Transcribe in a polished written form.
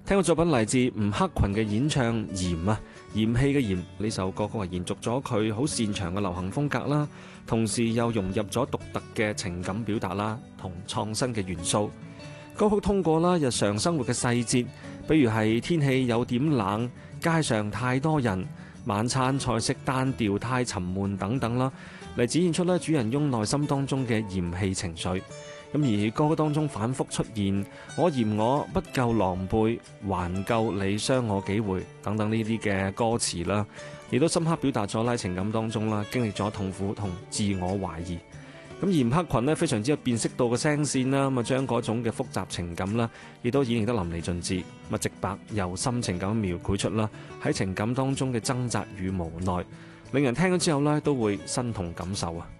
聽個作品嚟自吳克群嘅演唱《嫌》啊，嫌棄嘅嫌，呢首歌曲係延續咗佢好擅長嘅流行風格啦，同時又融入咗獨特嘅情感表達啦，同創新嘅元素。歌曲通過啦日常生活嘅細節，比如係天氣有點冷、街上太多人、晚餐菜式單調太沉悶等等啦，嚟展現出咧主人翁內心當中嘅嫌棄情緒。咁而歌曲當中反覆出現我嫌我不夠狼狽，還夠你傷我幾回等等呢啲嘅歌詞啦，亦都深刻表達咗喺情感當中啦，經歷咗痛苦同自我懷疑。咁而吳克群呢，非常之有辨識度嘅聲線啦，咁啊將嗰種嘅複雜情感啦，亦都演繹得淋漓盡致，咁啊直白又深情咁描繪出啦喺情感當中嘅掙扎與無奈，令人聽咗之後呢都會身同感受啊！